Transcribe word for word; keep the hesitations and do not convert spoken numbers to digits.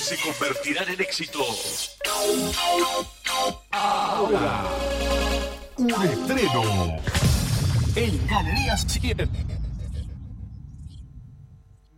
se convertirán en éxito. Ahora, un estreno en Galerías cien.